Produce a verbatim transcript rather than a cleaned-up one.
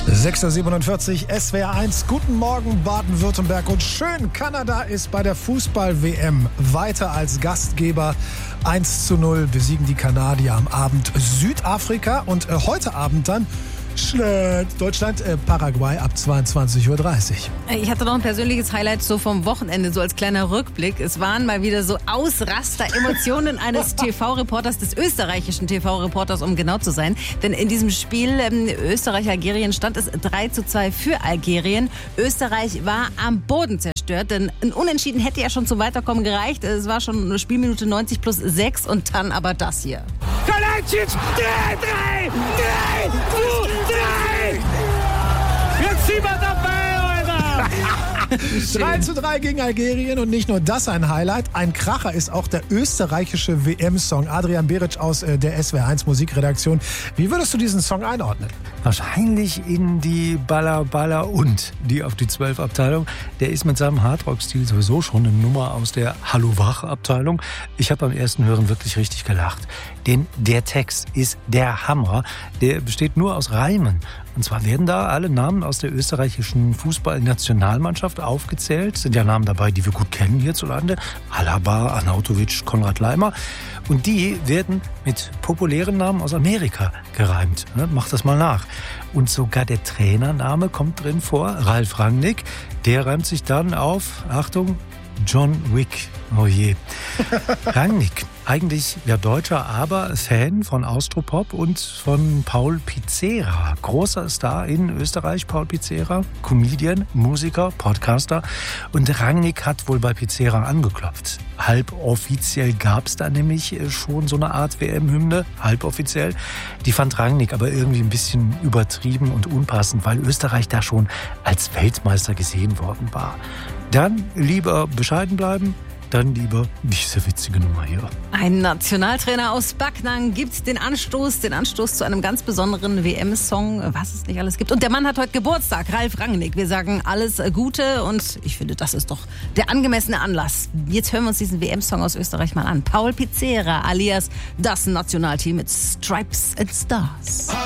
sechs Uhr siebenundvierzig, S W R eins. Guten Morgen Baden-Württemberg und schön, Kanada ist bei der Fußball-W M weiter als Gastgeber. eins zu null besiegen die Kanadier am Abend Südafrika und äh, heute Abend dann schlägt Deutschland äh, Paraguay ab zweiundzwanzig Uhr dreißig. Ich hatte noch ein persönliches Highlight so vom Wochenende, so als kleiner Rückblick. Es waren mal wieder so Ausraster, Emotionen eines T V-Reporters, des österreichischen T V-Reporters, um genau zu sein. Denn in diesem Spiel ähm, Österreich-Algerien stand es drei zu zwei für Algerien. Österreich war am Boden zerstört, denn ein Unentschieden hätte ja schon zum Weiterkommen gereicht. Es war schon eine Spielminute neunzig plus sechs und dann aber das hier. Kalajdzic, drei, drei, drei, drei! Jetzt sind wir dabei, Alter! drei zu drei gegen Algerien und nicht nur das ein Highlight, ein Kracher ist auch der österreichische W M-Song. Adrian Beric aus äh, der S W R eins Musikredaktion. Wie würdest du diesen Song einordnen? Wahrscheinlich in die Baller Baller und die auf die zwölf Abteilung. Der ist mit seinem Hardrock-Stil sowieso schon eine Nummer aus der Hallo Wach Abteilung. Ich habe beim ersten Hören wirklich richtig gelacht. Denn der Text ist der Hammer. Der besteht nur aus Reimen. Und zwar werden da alle Namen aus der österreichischen Fußballnationalmannschaft aufgezählt. Sind ja Namen dabei, die wir gut kennen hierzulande. Alaba, Arnautovic, Konrad Laimer. Und die werden mit populären Namen aus Amerika gereimt. Macht das mal nach. Und sogar der Trainername kommt drin vor. Ralf Rangnick. Der reimt sich dann auf, Achtung, John Wick. Oh je. Rangnick, eigentlich ja Deutscher, aber Fan von Austropop und von Paul Pizzera. Großer Star in Österreich, Paul Pizzera. Comedian, Musiker, Podcaster. Und Rangnick hat wohl bei Pizzera angeklopft. Halboffiziell gab es da nämlich schon so eine Art W M-Hymne, halboffiziell. Die fand Rangnick aber irgendwie ein bisschen übertrieben und unpassend, weil Österreich da schon als Weltmeister gesehen worden war. Dann lieber bescheiden bleiben, dann lieber diese witzige Nummer hier. Ein Nationaltrainer aus Backnang gibt den Anstoß, den Anstoß zu einem ganz besonderen W M-Song, was es nicht alles gibt. Und der Mann hat heute Geburtstag, Ralf Rangnick. Wir sagen alles Gute und ich finde, das ist doch der angemessene Anlass. Jetzt hören wir uns diesen W M-Song aus Österreich mal an. Paul Pizzera alias das Nationalteam mit Stripes and Stars.